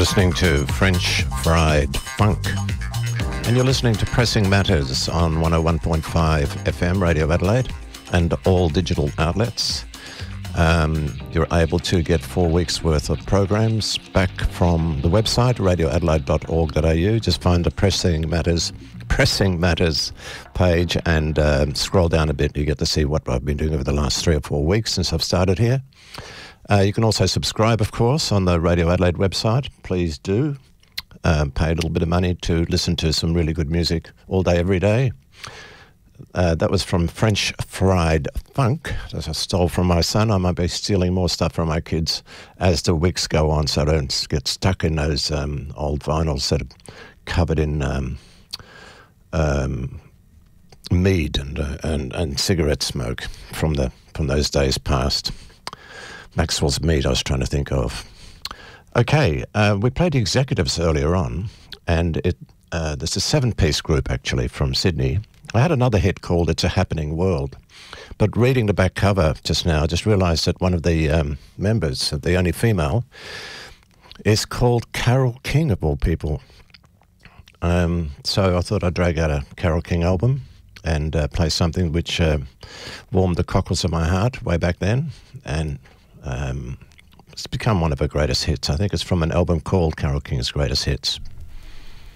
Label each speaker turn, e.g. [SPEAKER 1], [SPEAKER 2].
[SPEAKER 1] listening to French Fried Funk, and you're listening to Pressing Matters on 101.5 FM Radio Adelaide and all digital outlets. You're able to get 4 weeks worth of programs back from the website radioadelaide.org.au. Just find the Pressing Matters page and scroll down a bit. You get to see what I've been doing over the last 3 or 4 weeks since I've started here. You can also subscribe, of course, on the Radio Adelaide website. Please do. Pay a little bit of money to listen to some really good music all day, every day. That was from French Fried Funk, that I stole from my son. I might be stealing more stuff from my kids as the weeks go on, so I don't get stuck in those old vinyls that are covered in mead and cigarette smoke from those days past. Maxwell's Mead I was trying to think of. Okay, we played the Executives earlier on, and there's a 7-piece group actually from Sydney. I had another hit called It's a Happening World, but reading the back cover just now, I just realised that one of the members, the only female, is called Carole King, of all people. So I thought I'd drag out a Carole King album and play something which warmed the cockles of my heart way back then, and it's become one of her greatest hits. I think it's from an album called Carole King's Greatest Hits.